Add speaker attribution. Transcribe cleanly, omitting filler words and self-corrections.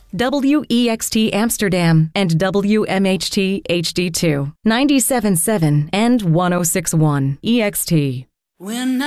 Speaker 1: WEXT Amsterdam, and WMHT HD2, 97.7 and 106.1 EXT.
Speaker 2: When